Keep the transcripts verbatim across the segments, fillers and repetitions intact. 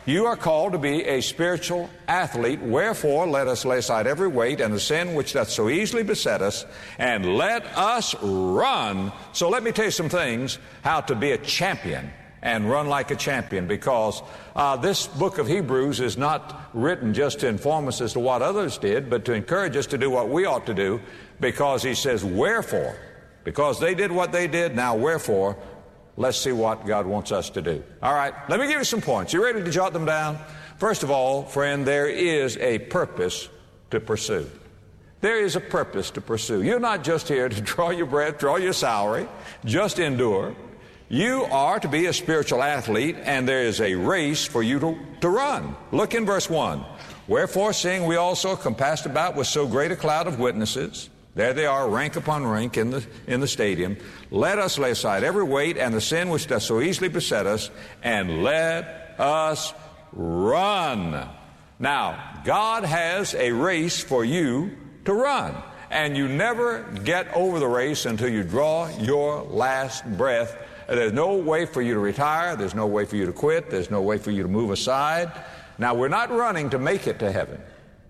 You are called to be a spiritual athlete. Wherefore, let us lay aside every weight and the sin which doth so easily beset us, and let us run. So let me tell you some things, how to be a champion and run like a champion, because uh, this book of Hebrews is not written just to inform us as to what others did, but to encourage us to do what we ought to do, because he says, wherefore, because they did what they did, now wherefore, let's see what God wants us to do. All right, let me give you some points. You ready to jot them down? First of all, friend, there is a purpose to pursue. There is a purpose to pursue. You're not just here to draw your breath, draw your salary, just endure. You are to be a spiritual athlete, and there is a race for you to, to run. Look in verse one. Wherefore, seeing we also are compassed about with so great a cloud of witnesses, there they are, rank upon rank in the, in the stadium. Let us lay aside every weight and the sin which doth so easily beset us, and let us run. Now, God has a race for you to run, and you never get over the race until you draw your last breath. There's no way for you to retire. There's no way for you to quit. There's no way for you to move aside. Now, we're not running to make it to heaven.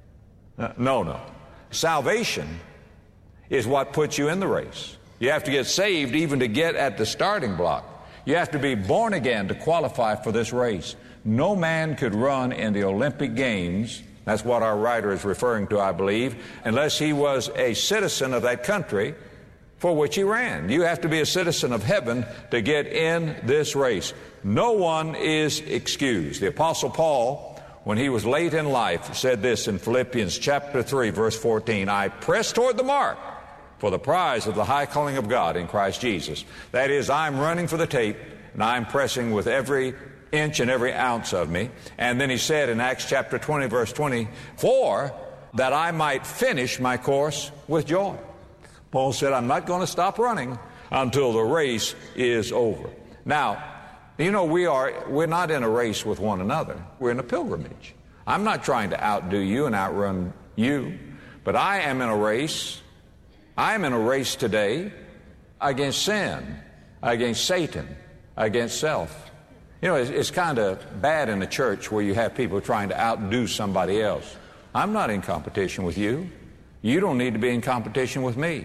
No, no. Salvation is what puts you in the race. You have to get saved even to get at the starting block. You have to be born again to qualify for this race. No man could run in the Olympic Games, that's what our writer is referring to, I believe, unless he was a citizen of that country for which he ran. You have to be a citizen of heaven to get in this race. No one is excused. The Apostle Paul, when he was late in life, said this in Philippians chapter three, verse fourteen, I press toward the mark for the prize of the high calling of God in Christ Jesus. That is, I'm running for the tape, and I'm pressing with every inch and every ounce of me. And then he said in Acts chapter twenty, verse twenty-four, that I might finish my course with joy. Paul said, I'm not going to stop running until the race is over. Now, you know, we are, we're not in a race with one another. We're in a pilgrimage. I'm not trying to outdo you and outrun you, but I am in a race. I am in a race today against sin, against Satan, against self. You know, it's, it's kind of bad in the church where you have people trying to outdo somebody else. I'm not in competition with you. You don't need to be in competition with me.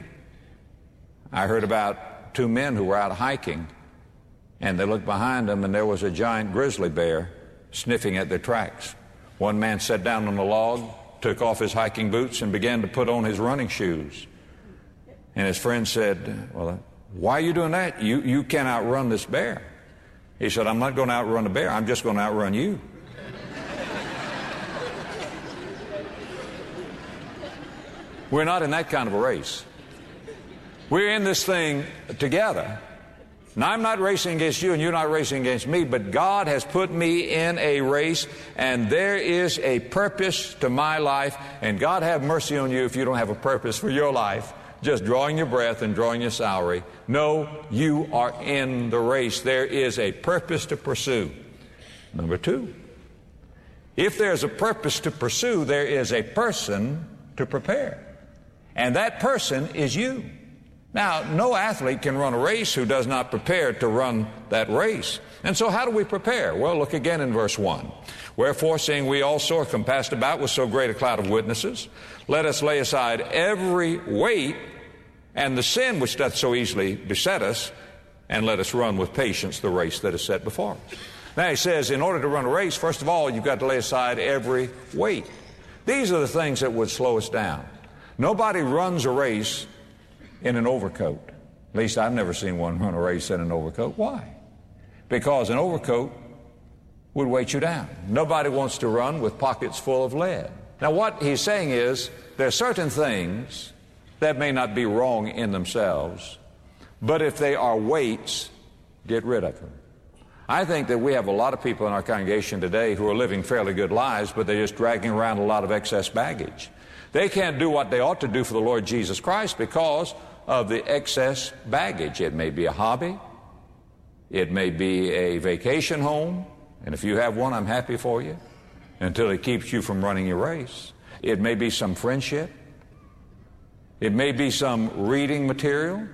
I heard about two men who were out hiking, and they looked behind them, and there was a giant grizzly bear sniffing at their tracks. One man sat down on a log, took off his hiking boots, and began to put on his running shoes. And his friend said, well, why are you doing that? You, you can't outrun this bear. He said, I'm not going to outrun the bear. I'm just going to outrun you. We're not in that kind of a race. We're in this thing together. Now, I'm not racing against you, and you're not racing against me, but God has put me in a race, and there is a purpose to my life, and God have mercy on you if you don't have a purpose for your life, just drawing your breath and drawing your salary. No, you are in the race. There is a purpose to pursue. Number two, if there's a purpose to pursue, there is a person to prepare, and that person is you. Now, no athlete can run a race who does not prepare to run that race. And so how do we prepare? Well, look again in verse one. Wherefore, seeing we also are compassed about with so great a cloud of witnesses, let us lay aside every weight and the sin which doth so easily beset us, and let us run with patience the race that is set before us. Now, he says, in order to run a race, first of all, you've got to lay aside every weight. These are the things that would slow us down. Nobody runs a race in an overcoat. At least I've never seen one run a race in an overcoat. Why? Because an overcoat would weight you down. Nobody wants to run with pockets full of lead. Now, what he's saying is there are certain things that may not be wrong in themselves, but if they are weights, get rid of them. I think that we have a lot of people in our congregation today who are living fairly good lives, but they're just dragging around a lot of excess baggage. They can't do what they ought to do for the Lord Jesus Christ because of the excess baggage. It may be a hobby. It may be a vacation home. And if you have one, I'm happy for you until it keeps you from running your race. It may be some friendship. It may be some reading material.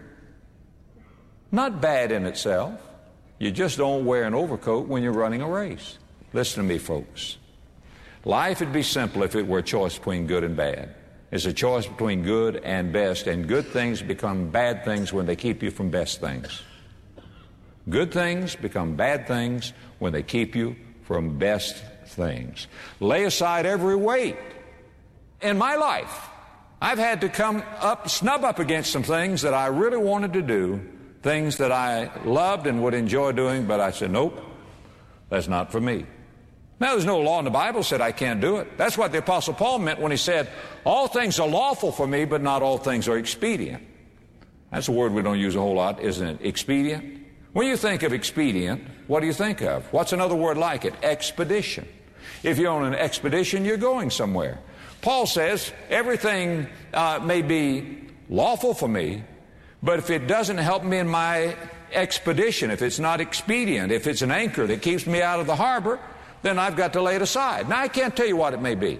Not bad in itself. You just don't wear an overcoat when you're running a race. Listen to me, folks. Life would be simple if it were a choice between good and bad. It's a choice between good and best, and good things become bad things when they keep you from best things. Good things become bad things when they keep you from best things. Lay aside every weight. In my life, I've had to come up, snub up against some things that I really wanted to do, things that I loved and would enjoy doing, but I said, nope, that's not for me. Now, there's no law in the Bible that said I can't do it. That's what the Apostle Paul meant when he said, all things are lawful for me, but not all things are expedient. That's a word we don't use a whole lot, isn't it? Expedient. When you think of expedient, what do you think of? What's another word like it? Expedition. If you're on an expedition, you're going somewhere. Paul says, everything uh, may be lawful for me, but if it doesn't help me in my expedition, if it's not expedient, if it's an anchor that keeps me out of the harbor, then I've got to lay it aside. Now, I can't tell you what it may be.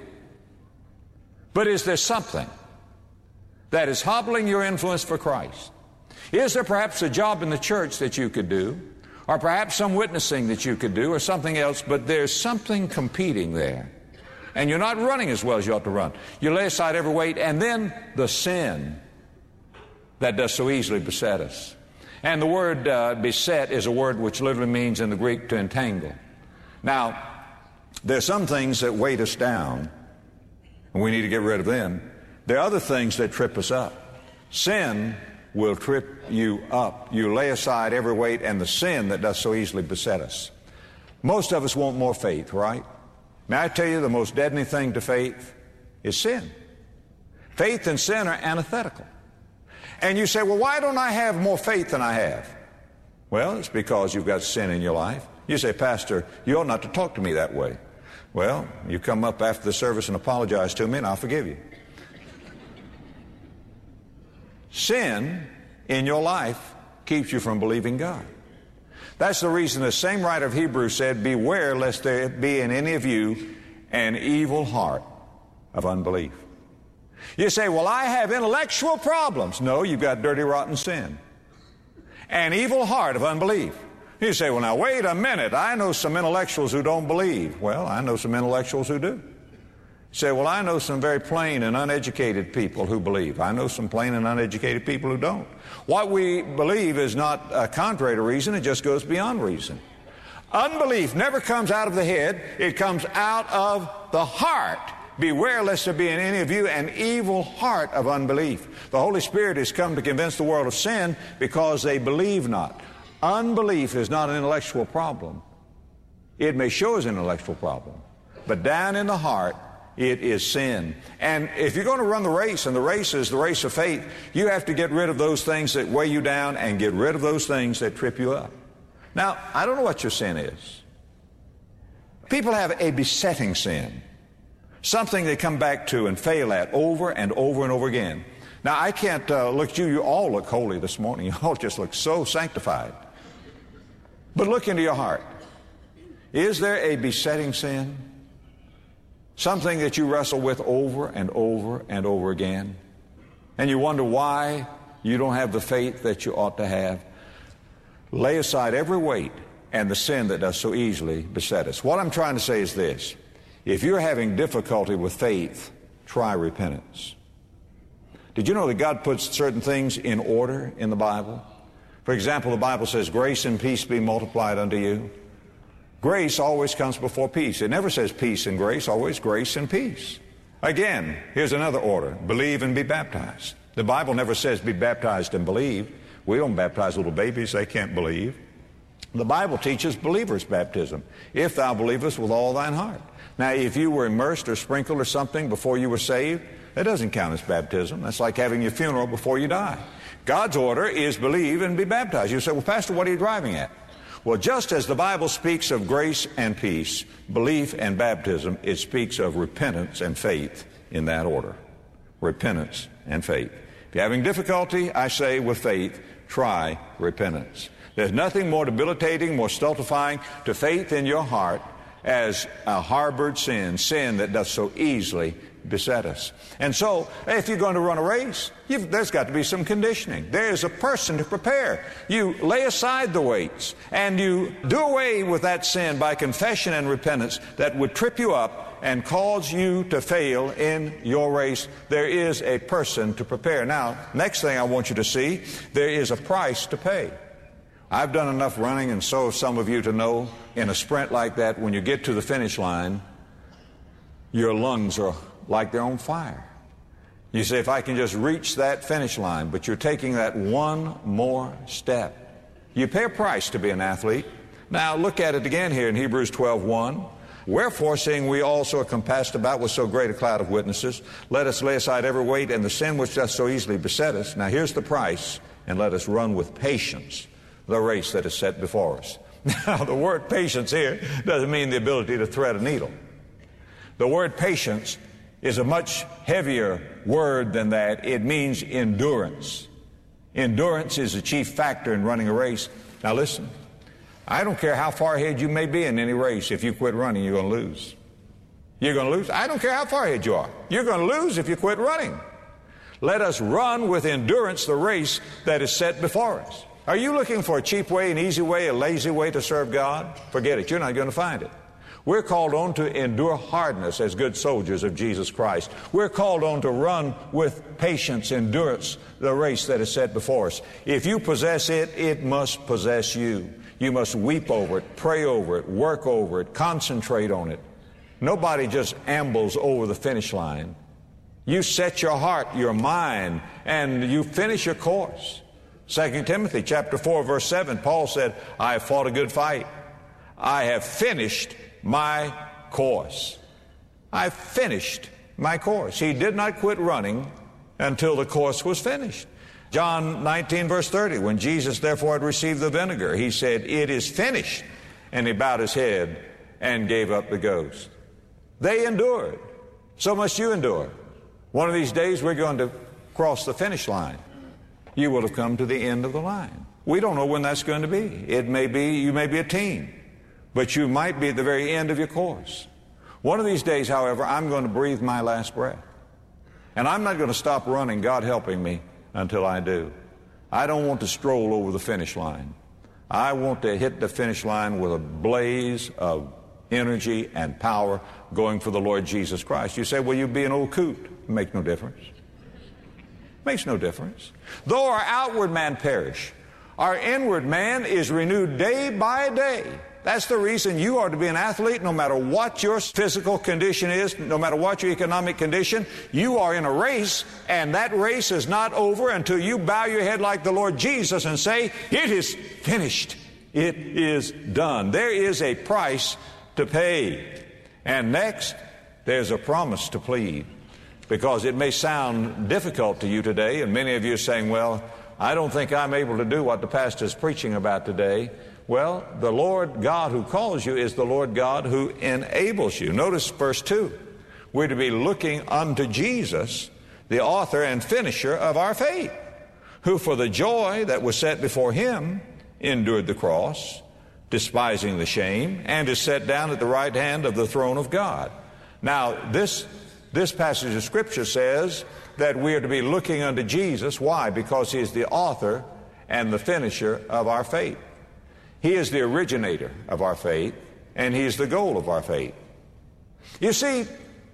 But is there something that is hobbling your influence for Christ? Is there perhaps a job in the church that you could do, or perhaps some witnessing that you could do, or something else, but there's something competing there, and you're not running as well as you ought to run? You lay aside every weight, and then the sin that does so easily beset us. And the word uh, beset is a word which literally means in the Greek to entangle. Now, there's some things that weight us down, and we need to get rid of them. There are other things that trip us up. Sin will trip you up. You lay aside every weight and the sin that does so easily beset us. Most of us want more faith, right? May I tell you, the most deadening thing to faith is sin. Faith and sin are antithetical. And you say, well, why don't I have more faith than I have? Well, it's because you've got sin in your life. You say, Pastor, you ought not to talk to me that way. Well, you come up after the service and apologize to me, and I'll forgive you. Sin in your life keeps you from believing God. That's the reason the same writer of Hebrews said, beware lest there be in any of you an evil heart of unbelief. You say, well, I have intellectual problems. No, you've got dirty, rotten sin. An evil heart of unbelief. You say, well, now, wait a minute. I know some intellectuals who don't believe. Well, I know some intellectuals who do. You say, well, I know some very plain and uneducated people who believe. I know some plain and uneducated people who don't. What we believe is not uh, contrary to reason. It just goes beyond reason. Unbelief never comes out of the head. It comes out of the heart. Beware lest there be in any of you an evil heart of unbelief. The Holy Spirit has come to convince the world of sin because they believe not. Unbelief is not an intellectual problem. It may show as an intellectual problem, but down in the heart, it is sin. And if you're going to run the race, and the race is the race of faith, you have to get rid of those things that weigh you down and get rid of those things that trip you up. Now, I don't know what your sin is. People have a besetting sin, something they come back to and fail at over and over and over again. Now, I can't uh, look at you. You all look holy this morning. You all just look so sanctified. But look into your heart. Is there a besetting sin? Something that you wrestle with over and over and over again, and you wonder why you don't have the faith that you ought to have? Lay aside every weight and the sin that does so easily beset us. What I'm trying to say is this. If you're having difficulty with faith, try repentance. Did you know that God puts certain things in order in the Bible? For example, the Bible says, grace and peace be multiplied unto you. Grace always comes before peace. It never says peace and grace, always grace and peace. Again, here's another order. Believe and be baptized. The Bible never says be baptized and believe. We don't baptize little babies. They can't believe. The Bible teaches believers' baptism. If thou believest with all thine heart. Now, if you were immersed or sprinkled or something before you were saved, that doesn't count as baptism. That's like having your funeral before you die. God's order is believe and be baptized. You say, well, Pastor, what are you driving at? Well, just as the Bible speaks of grace and peace, belief and baptism, it speaks of repentance and faith in that order. Repentance and faith. If you're having difficulty, I say, with faith, try repentance. There's nothing more debilitating, more stultifying to faith in your heart as a harbored sin, sin that does so easily beset us. And so, if you're going to run a race, you've, there's got to be some conditioning. There is a person to prepare. You lay aside the weights, and you do away with that sin by confession and repentance that would trip you up and cause you to fail in your race. There is a person to prepare. Now, next thing I want you to see, there is a price to pay. I've done enough running, and so have some of you, to know in a sprint like that, when you get to the finish line, your lungs are like they're on fire. You say, if I can just reach that finish line, but you're taking that one more step. You pay a price to be an athlete. Now look at it again here in Hebrews twelve one. Wherefore, seeing we also are compassed about with so great a cloud of witnesses, let us lay aside every weight and the sin which doth so easily beset us. Now here's the price, and let us run with patience the race that is set before us. Now the word patience here doesn't mean the ability to thread a needle. The word patience is a much heavier word than that. It means endurance. Endurance is the chief factor in running a race. Now listen, I don't care how far ahead you may be in any race. If you quit running, you're going to lose. You're going to lose. I don't care how far ahead you are. You're going to lose if you quit running. Let us run with endurance the race that is set before us. Are you looking for a cheap way, an easy way, a lazy way to serve God? Forget it. You're not going to find it. We're called on to endure hardness as good soldiers of Jesus Christ. We're called on to run with patience, endurance, the race that is set before us. If you possess it, it must possess you. You must weep over it, pray over it, work over it, concentrate on it. Nobody just ambles over the finish line. You set your heart, your mind, and you finish your course. Second Timothy chapter four, verse seven, Paul said, I have fought a good fight. I have finished my course. I finished my course. He did not quit running until the course was finished. John nineteen, verse thirty, when Jesus therefore had received the vinegar, he said, it is finished. And he bowed his head and gave up the ghost. They endured. So must you endure. One of these days we're going to cross the finish line. You will have come to the end of the line. We don't know when that's going to be. It may be, you may be a teen, but you might be at the very end of your course. One of these days, however, I'm going to breathe my last breath. And I'm not going to stop running, God helping me, until I do. I don't want to stroll over the finish line. I want to hit the finish line with a blaze of energy and power going for the Lord Jesus Christ. You say, well, you'd be an old coot. It makes no difference. Makes no difference. Though our outward man perish, our inward man is renewed day by day. That's the reason you are to be an athlete no matter what your physical condition is, no matter what your economic condition. You are in a race, and that race is not over until you bow your head like the Lord Jesus and say, it is finished. It is done. There is a price to pay. And next, there's a promise to plead. Because it may sound difficult to you today, and many of you are saying, well, I don't think I'm able to do what the pastor is preaching about today. Well, the Lord God who calls you is the Lord God who enables you. Notice verse two. We're to be looking unto Jesus, the author and finisher of our faith, who for the joy that was set before him endured the cross, despising the shame, and is set down at the right hand of the throne of God. Now, this This passage of Scripture says that we are to be looking unto Jesus. Why? Because he is the author and the finisher of our faith. He is the originator of our faith, and he is the goal of our faith. You see,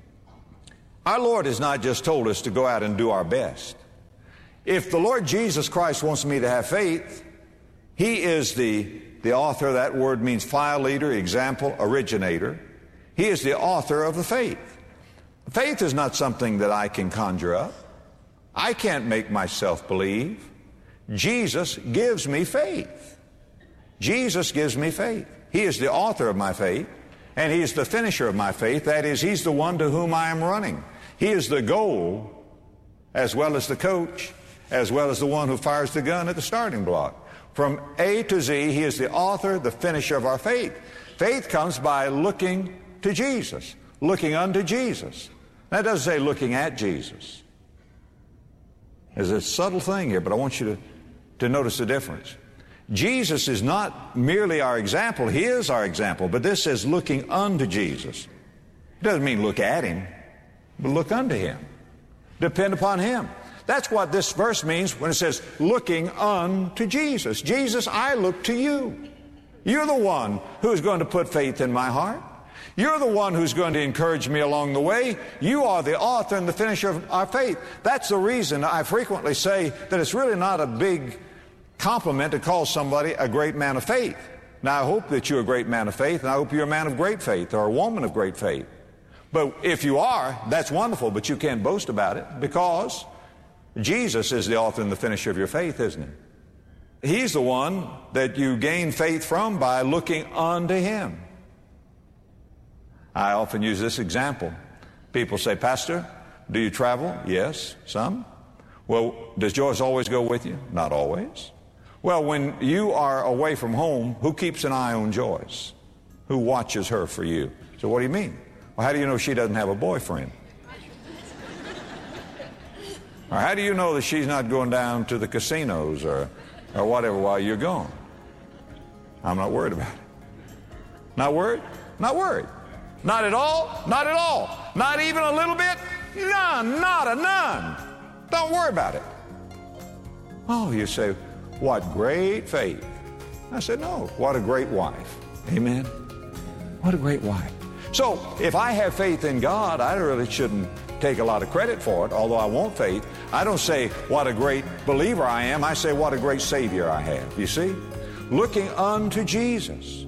our Lord has not just told us to go out and do our best. If the Lord Jesus Christ wants me to have faith, he is the, the author. That word means file leader, example, originator. He is the author of the faith. Faith is not something that I can conjure up. I can't make myself believe. Jesus gives me faith. Jesus gives me faith. He is the author of my faith, and he is the finisher of my faith. That is, he's the one to whom I am running. He is the goal, as well as the coach, as well as the one who fires the gun at the starting block. From A to Z, he is the author, the finisher of our faith. Faith comes by looking to Jesus, looking unto Jesus. That doesn't say looking at Jesus. There's a subtle thing here, but I want you to, to notice the difference. Jesus is not merely our example. He is our example, but this says looking unto Jesus. It doesn't mean look at him. but look unto Him. Depend upon Him. That's what this verse means when it says, looking unto Jesus. Jesus, I look to you. You're the one who's going to put faith in my heart. You're the one who's going to encourage me along the way. You are the author and the finisher of our faith. That's the reason I frequently say that it's really not a big compliment to call somebody a great man of faith. Now, I hope that you're a great man of faith, and I hope you're a man of great faith or a woman of great faith. But if you are, that's wonderful, but you can't boast about it because Jesus is the author and the finisher of your faith, isn't he? He's the one that you gain faith from by looking unto Him. I often use this example. People say, Pastor, do you travel? Yes, some. Well, does Joyce always go with you? Not always. Well, when you are away from home, who keeps an eye on Joyce? Who watches her for you? So what do you mean? Well, how do you know she doesn't have a boyfriend? Or how do you know that she's not going down to the casinos or, or whatever while you're gone? I'm not worried about it. Not worried? Not worried. Not at all? Not at all. Not even a little bit? None. Not a none. Don't worry about it. Oh, you say, what great faith. I said, no, what a great wife. Amen. What a great wife. So if I have faith in God, I really shouldn't take a lot of credit for it, although I want faith. I don't say what a great believer I am. I say what a great Savior I have. You see? Looking unto Jesus.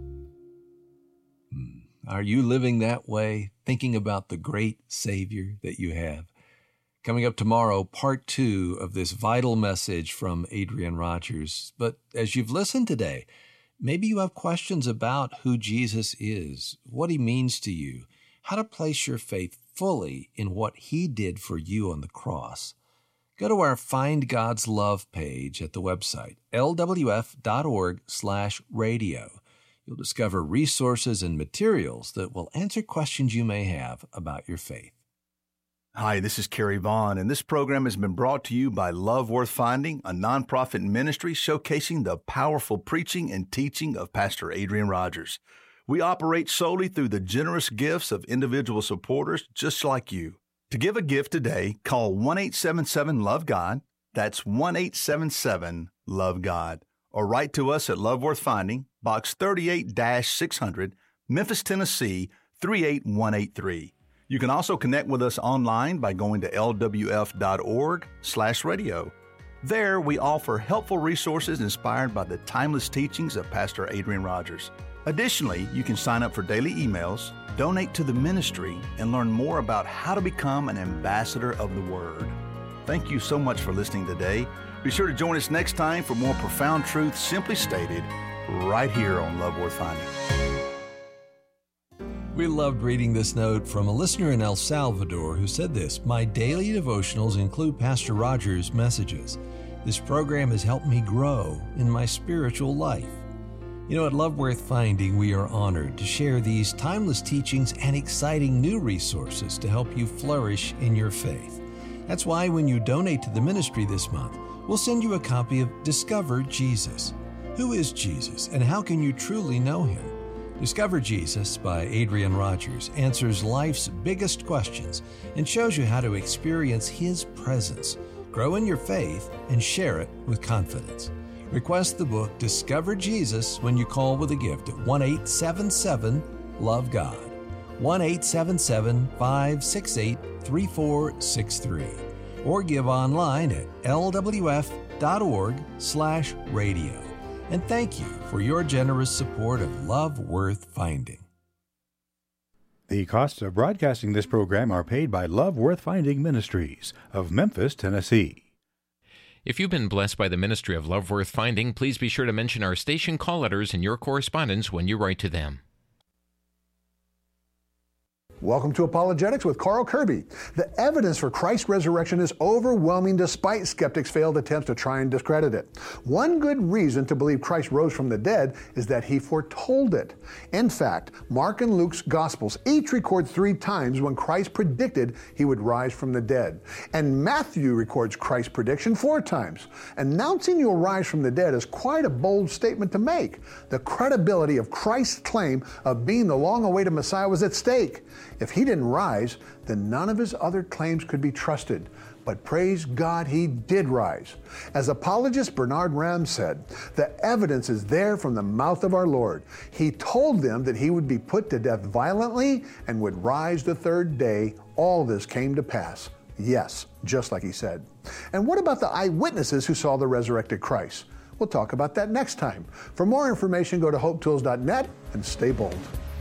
Are you living that way, thinking about the great Savior that you have? Coming up tomorrow, part two of this vital message from Adrian Rogers. But as you've listened today, maybe you have questions about who Jesus is, what He means to you, how to place your faith fully in what He did for you on the cross. Go to our Find God's Love page at the website, L W F dot org slash radio. You'll discover resources and materials that will answer questions you may have about your faith. Hi, this is Kerry Vaughn, and this program has been brought to you by Love Worth Finding, a nonprofit ministry showcasing the powerful preaching and teaching of Pastor Adrian Rogers. We operate solely through the generous gifts of individual supporters just like you. To give a gift today, call one eight seven seven love God. That's one eight seven seven love God. Or write to us at Love Worth Finding, Box thirty-eight six hundred, Memphis, Tennessee, three eight one eight three. You can also connect with us online by going to L W F dot org slash radio. There, we offer helpful resources inspired by the timeless teachings of Pastor Adrian Rogers. Additionally, you can sign up for daily emails, donate to the ministry, and learn more about how to become an ambassador of the Word. Thank you so much for listening today. Be sure to join us next time for more profound truths simply stated right here on Love Worth Finding. We loved reading this note from a listener in El Salvador who said this: my daily devotionals include Pastor Rogers' messages. This program has helped me grow in my spiritual life. You know, at Love Worth Finding, we are honored to share these timeless teachings and exciting new resources to help you flourish in your faith. That's why when you donate to the ministry this month, we'll send you a copy of Discover Jesus. Who is Jesus, and how can you truly know Him? Discover Jesus by Adrian Rogers answers life's biggest questions and shows you how to experience His presence, grow in your faith, and share it with confidence. Request the book Discover Jesus when you call with a gift at one eight seven seven love God, one eight seven seven, five six eight, three four six three, or give online at L W F dot org slash radio. And thank you for your generous support of Love Worth Finding. The costs of broadcasting this program are paid by Love Worth Finding Ministries of Memphis, Tennessee. If you've been blessed by the ministry of Love Worth Finding, please be sure to mention our station call letters in your correspondence when you write to them. Welcome to Apologetics with Carl Kirby. The evidence for Christ's resurrection is overwhelming despite skeptics' failed attempts to try and discredit it. One good reason to believe Christ rose from the dead is that He foretold it. In fact, Mark and Luke's Gospels each record three times when Christ predicted He would rise from the dead. And Matthew records Christ's prediction four times. Announcing you'll rise from the dead is quite a bold statement to make. The credibility of Christ's claim of being the long-awaited Messiah was at stake. If he didn't rise, then none of his other claims could be trusted. But praise God, he did rise. As apologist Bernard Ramm said, the evidence is there from the mouth of our Lord. He told them that he would be put to death violently and would rise the third day. All this came to pass. Yes, just like he said. And what about the eyewitnesses who saw the resurrected Christ? We'll talk about that next time. For more information, go to hope tools dot net and stay bold.